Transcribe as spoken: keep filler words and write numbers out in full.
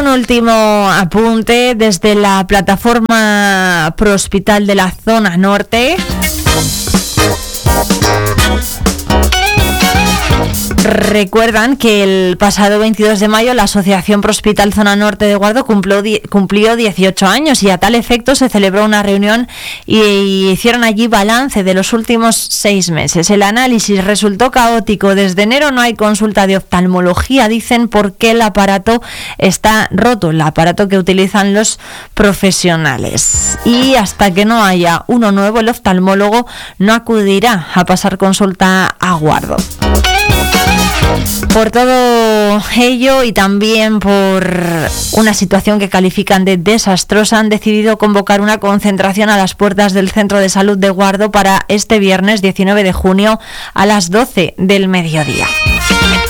un último apunte desde la plataforma Prohospital de la zona norte. Recuerdan que el pasado veintidós de mayo la Asociación Prohospital Zona Norte de Guardo cumplió, cumplió dieciocho años y a tal efecto se celebró una reunión y, y hicieron allí balance de los últimos seis meses. El análisis resultó caótico. Desde enero no hay consulta de oftalmología, dicen, porque el aparato está roto, el aparato que utilizan los profesionales. Y hasta que no haya uno nuevo, el oftalmólogo no acudirá a pasar consulta a Guardo. Por todo ello y también por una situación que califican de desastrosa, han decidido convocar una concentración a las puertas del Centro de Salud de Guardo para este viernes diecinueve de junio a las doce del mediodía.